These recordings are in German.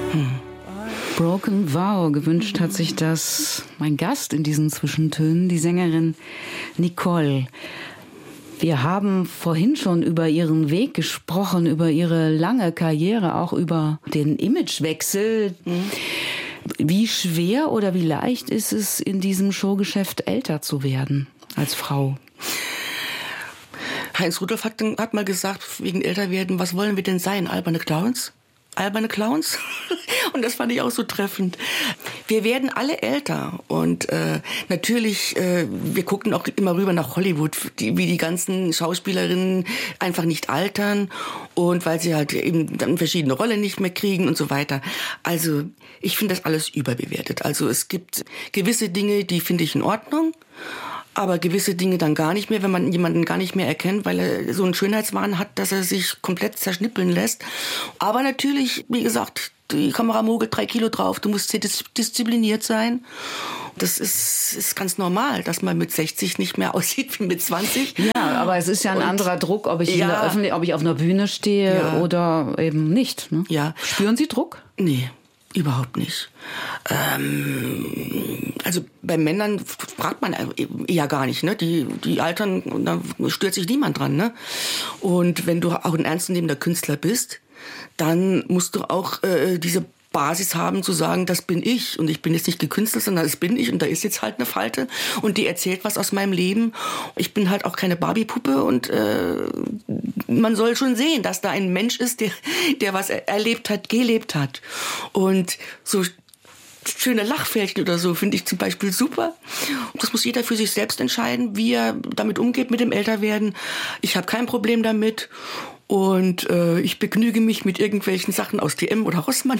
Broken Vow, gewünscht hat sich das mein Gast in diesen Zwischentönen, die Sängerin Nicole. Wir haben vorhin schon über ihren Weg gesprochen, über ihre lange Karriere, auch über den Imagewechsel. Wie schwer oder wie leicht ist es, in diesem Showgeschäft älter zu werden als Frau? Heinz Rudolph hat mal gesagt, wegen Älterwerden, was wollen wir denn sein? Alberne Clowns? Alberne Clowns? Und das fand ich auch so treffend. Wir werden alle älter und natürlich, wir gucken auch immer rüber nach Hollywood, wie die ganzen Schauspielerinnen einfach nicht altern und weil sie halt eben dann verschiedene Rollen nicht mehr kriegen und so weiter. Also ich finde das alles überbewertet. Also es gibt gewisse Dinge, die finde ich in Ordnung. Aber gewisse Dinge dann gar nicht mehr, wenn man jemanden gar nicht mehr erkennt, weil er so einen Schönheitswahn hat, dass er sich komplett zerschnippeln lässt. Aber natürlich, wie gesagt, die Kamera mogelt 3 Kilo drauf, du musst sehr diszipliniert sein. Das ist ganz normal, dass man mit 60 nicht mehr aussieht wie mit 20. Ja, aber es ist ja ein anderer Druck, ob ich ob ich auf einer Bühne stehe oder eben nicht. Ne? Ja. Spüren Sie Druck? Nee. Überhaupt nicht. Also bei Männern fragt man ja gar nicht, ne? Die altern, da stört sich niemand dran, ne? Und wenn du auch ein ernstzunehmender Künstler bist, dann musst du auch diese Basis haben zu sagen, das bin ich und ich bin jetzt nicht gekünstelt, sondern das bin ich und da ist jetzt halt eine Falte und die erzählt was aus meinem Leben. Ich bin halt auch keine Barbie-Puppe und man soll schon sehen, dass da ein Mensch ist, der was erlebt hat, gelebt hat. Und so schöne Lachfältchen oder so finde ich zum Beispiel super. Das muss jeder für sich selbst entscheiden, wie er damit umgeht mit dem Älterwerden. Ich habe kein Problem damit. Und ich begnüge mich mit irgendwelchen Sachen aus DM oder Rossmann.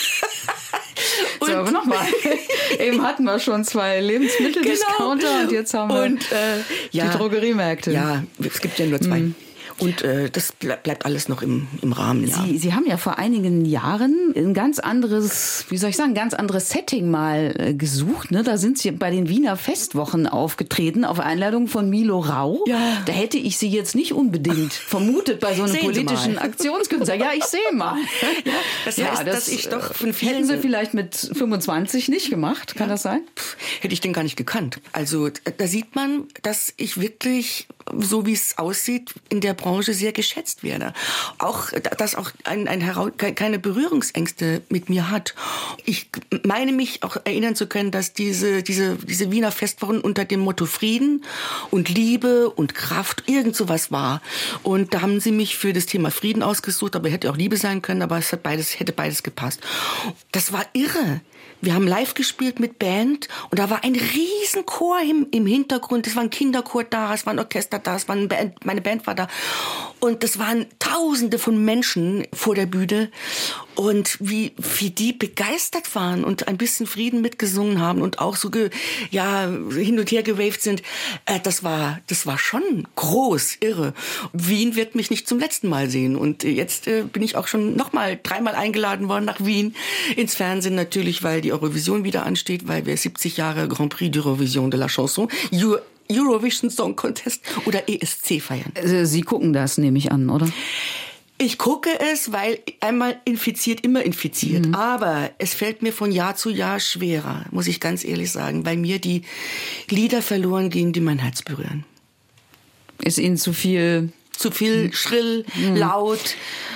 So, aber nochmal. Eben hatten wir schon 2 Lebensmitteldiscounter und jetzt haben wir die Drogeriemärkte. Ja, es gibt ja nur 2. Und das bleibt alles noch im Rahmen, ja. Sie haben ja vor einigen Jahren ein ganz anderes, ganz anderes Setting mal gesucht. Ne? Da sind Sie bei den Wiener Festwochen aufgetreten, auf Einladung von Milo Rau. Ja. Da hätte ich Sie jetzt nicht unbedingt vermutet bei so einem politischen Aktionskünstler. Ja, ich sehe mal. Ja, das heißt, dass ich doch von vielen... Hätten Sie vielleicht mit 25 nicht gemacht, kann das sein? Hätte ich den gar nicht gekannt. Also da sieht man, dass ich wirklich, so wie es aussieht, in der Branche sehr geschätzt werde. Auch, dass auch keine Berührungsängste mit mir hat. Ich meine mich auch erinnern zu können, dass diese Wiener Festwochen unter dem Motto Frieden und Liebe und Kraft irgend sowas war. Und da haben sie mich für das Thema Frieden ausgesucht, aber hätte auch Liebe sein können, aber es hätte beides gepasst. Das war irre. Wir haben live gespielt mit Band und da war ein riesen Chor im Hintergrund. Es war ein Kinderchor da, es war ein Orchester da, meine Band war da. Und es waren Tausende von Menschen vor der Bühne. Und wie die begeistert waren und ein bisschen Frieden mitgesungen haben und auch so hin und her gewaved sind, das war schon groß, irre. Wien wird mich nicht zum letzten Mal sehen. Und jetzt bin ich auch schon 3-mal eingeladen worden nach Wien ins Fernsehen natürlich, weil die Eurovision wieder ansteht, weil wir 70 Jahre Grand Prix d'Eurovision de la Chanson, Eurovision Song Contest oder ESC feiern. Sie gucken das, nehme ich an, oder? Ich gucke es, weil einmal infiziert, immer infiziert. Mhm. Aber es fällt mir von Jahr zu Jahr schwerer, muss ich ganz ehrlich sagen, weil mir die Lieder verloren gehen, die mein Herz berühren. Ist Ihnen zu viel? Zu viel schrill, laut.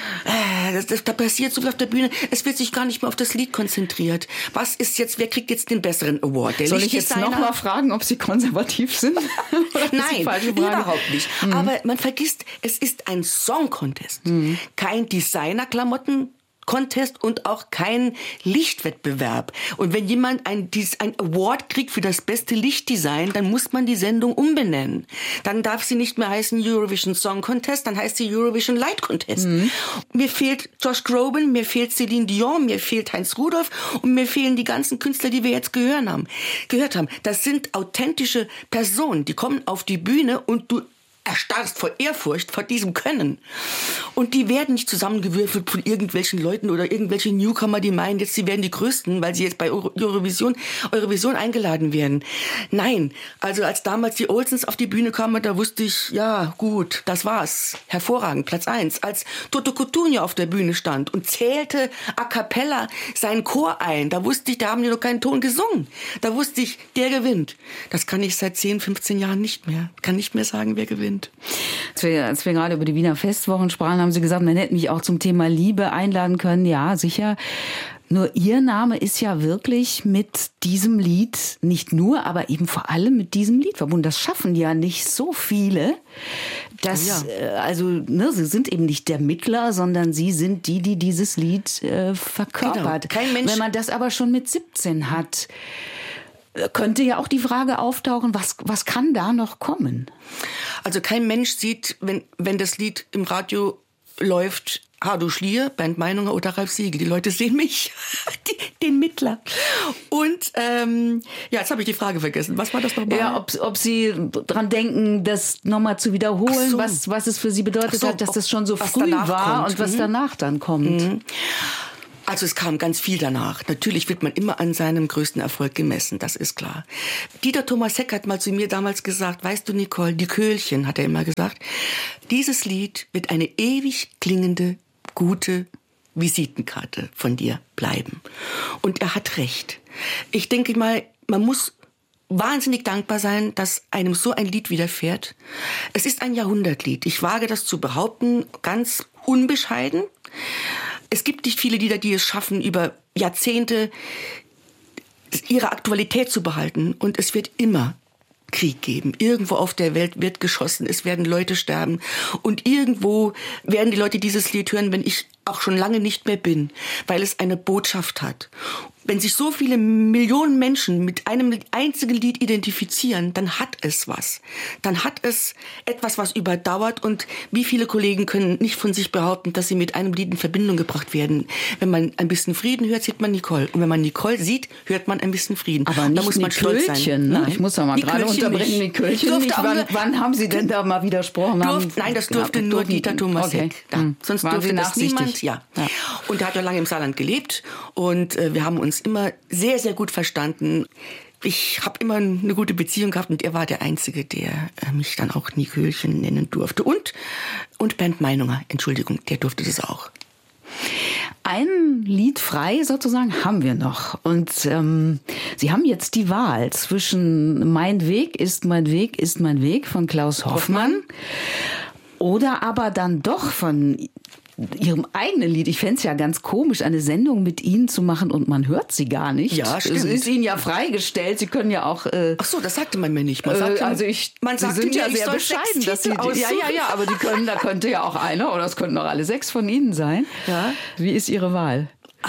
Da passiert so viel auf der Bühne. Es wird sich gar nicht mehr auf das Lied konzentriert. Wer kriegt jetzt den besseren Award? Soll ich jetzt noch mal fragen, ob Sie konservativ sind? Nein, überhaupt nicht. Aber man vergisst, es ist ein Song-Contest. Kein Designer-Klamotten Contest und auch kein Lichtwettbewerb. Und wenn jemand ein Award kriegt für das beste Lichtdesign, dann muss man die Sendung umbenennen. Dann darf sie nicht mehr heißen Eurovision Song Contest, dann heißt sie Eurovision Light Contest. Mir fehlt Josh Groban, mir fehlt Celine Dion, mir fehlt Heinz Rudolph und mir fehlen die ganzen Künstler, die wir jetzt gehört haben. Das sind authentische Personen, die kommen auf die Bühne und du erstarrst vor Ehrfurcht vor diesem Können. Und die werden nicht zusammengewürfelt von irgendwelchen Leuten oder irgendwelche Newcomer, die meinen, jetzt sie wären die Größten, weil sie jetzt bei Eurovision eingeladen werden. Nein, also als damals die Olsens auf die Bühne kamen, da wusste ich, ja gut, das war's. Hervorragend, Platz 1. Als Toto Cutugno auf der Bühne stand und zählte a cappella seinen Chor ein, da wusste ich, da haben die noch keinen Ton gesungen. Da wusste ich, der gewinnt. Das kann ich seit 10, 15 Jahren nicht mehr. Kann nicht mehr sagen, wer gewinnt. Als wir gerade über die Wiener Festwochen sprachen, haben Sie gesagt, man hätte mich auch zum Thema Liebe einladen können. Ja, sicher. Nur Ihr Name ist ja wirklich mit diesem Lied, nicht nur, aber eben vor allem mit diesem Lied verbunden. Das schaffen ja nicht so viele. Sie sind eben nicht der Mittler, sondern Sie sind die dieses Lied verkörpert. Genau. Kein Mensch. Wenn man das aber schon mit 17 hat, könnte ja auch die Frage auftauchen, was kann da noch kommen? Also kein Mensch sieht, wenn das Lied im Radio läuft, Hardo Schlier, Bernd Meinunger oder Ralf Siegel. Die Leute sehen mich, den Mittler. Und jetzt habe ich die Frage vergessen. Was war das nochmal? Ja, ob Sie dran denken, das nochmal zu wiederholen, so. was es für Sie bedeutet hat, dass das schon so früh war und was danach dann kommt. Also es kam ganz viel danach. Natürlich wird man immer an seinem größten Erfolg gemessen, das ist klar. Dieter Thomas Heck hat mal zu mir damals gesagt, weißt du Nicole, die Köhlchen, hat er immer gesagt, dieses Lied wird eine ewig klingende, gute Visitenkarte von dir bleiben. Und er hat recht. Ich denke mal, man muss wahnsinnig dankbar sein, dass einem so ein Lied widerfährt. Es ist ein Jahrhundertlied. Ich wage das zu behaupten, ganz unbescheiden. Es gibt nicht viele Lieder, die es schaffen, über Jahrzehnte ihre Aktualität zu behalten. Und es wird immer Krieg geben. Irgendwo auf der Welt wird geschossen. Es werden Leute sterben. Und irgendwo werden die Leute dieses Lied hören, wenn ich auch schon lange nicht mehr bin, weil es eine Botschaft hat. Wenn sich so viele Millionen Menschen mit einem einzigen Lied identifizieren, dann hat es was. Dann hat es etwas, was überdauert. Und wie viele Kollegen können nicht von sich behaupten, dass sie mit einem Lied in Verbindung gebracht werden. Wenn man ein bisschen Frieden hört, sieht man Nicole. Und wenn man Nicole sieht, hört man ein bisschen Frieden. Aber nicht da muss man stolz sein. Ne? Ich muss da mal gerade unterbringen, Nicölchen nicht. Wann haben Sie denn da mal widersprochen? Nein, das durfte nur Dieter Thomas Heck. Sonst durfte das niemand. Ja. Und er hat ja lange im Saarland gelebt. Und wir haben uns immer sehr, sehr gut verstanden. Ich habe immer eine gute Beziehung gehabt und er war der Einzige, der mich dann auch Nicölchen nennen durfte. Und Bernd Meinunger, Entschuldigung, der durfte das auch. Ein Lied frei sozusagen haben wir noch. Und Sie haben jetzt die Wahl zwischen Mein Weg ist mein Weg ist mein Weg von Klaus Hoffmann oder aber dann doch von Ihrem eigenen Lied. Ich fände es ja ganz komisch, eine Sendung mit Ihnen zu machen und man hört Sie gar nicht. Ja, stimmt. Es ist Ihnen ja freigestellt. Sie können ja auch... Ach so, das sagte man mir nicht. Man sagte, Sie sind ja sehr bescheiden, dass Sie... Ja, aber da könnte ja auch einer oder es könnten auch alle 6 von Ihnen sein. Ja. Wie ist Ihre Wahl?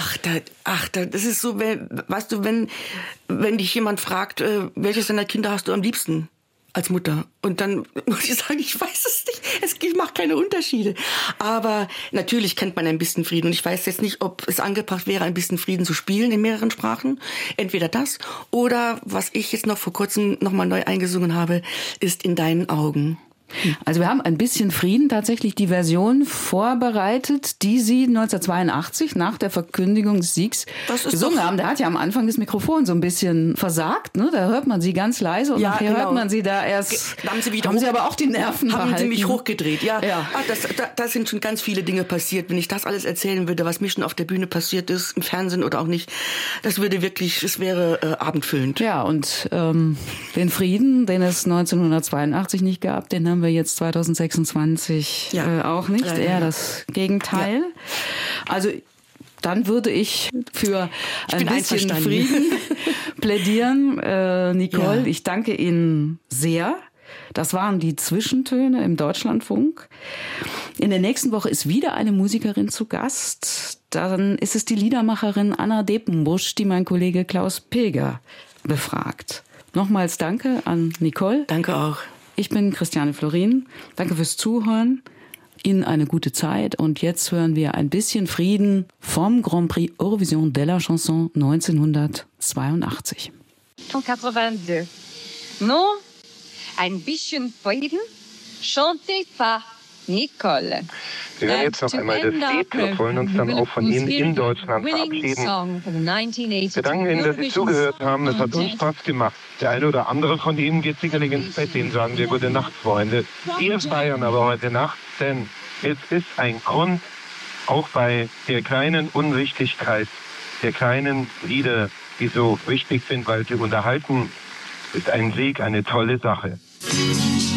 Das ist so, weißt du, wenn dich jemand fragt, welches deiner Kinder hast du am liebsten? Als Mutter. Und dann muss ich sagen, ich weiß es nicht. Ich mache keine Unterschiede. Aber natürlich kennt man ein bisschen Frieden. Und ich weiß jetzt nicht, ob es angebracht wäre, ein bisschen Frieden zu spielen in mehreren Sprachen. Entweder das oder, was ich jetzt noch vor kurzem nochmal neu eingesungen habe, ist In deinen Augen. Also wir haben ein bisschen Frieden, tatsächlich die Version vorbereitet, die Sie 1982 nach der Verkündigung des Siegs gesungen haben. Da hat ja am Anfang das Mikrofon so ein bisschen versagt, ne? Da hört man Sie ganz leise und nachher hört man Sie da erst. Da haben Sie aber auch die Nerven behalten. Haben Sie mich hochgedreht, ja. Da sind schon ganz viele Dinge passiert. Wenn ich das alles erzählen würde, was mir schon auf der Bühne passiert ist, im Fernsehen oder auch nicht, es wäre abendfüllend. Ja, und den Frieden, den es 1982 nicht gab, den haben wir jetzt 2026 auch nicht. Eher das Gegenteil. Ja. Also dann würde ich für ein bisschen Frieden plädieren. Nicole, ich danke Ihnen sehr. Das waren die Zwischentöne im Deutschlandfunk. In der nächsten Woche ist wieder eine Musikerin zu Gast. Dann ist es die Liedermacherin Anna Depenbusch, die mein Kollege Klaus Pilger befragt. Nochmals danke an Nicole. Danke auch. Ich bin Christiane Florin. Danke fürs Zuhören. Ihnen eine gute Zeit. Und jetzt hören wir ein bisschen Frieden vom Grand Prix Eurovision de la Chanson 1982. 82. No, ein bisschen Frieden Chantez pas, Nicole. Wir hören jetzt noch einmal das Lied und wollen uns dann auch von Ihnen in Deutschland verabschieden. Wir danken Ihnen, dass Sie zugehört haben. Es hat uns Spaß gemacht. Der eine oder andere von Ihnen geht sicherlich ins Bett. Denen sagen wir gute Nacht, Freunde. Wir feiern aber heute Nacht, denn es ist ein Grund, auch bei der kleinen Unwichtigkeit, der kleinen Lieder, die so wichtig sind, weil sie unterhalten, ist ein Sieg eine tolle Sache.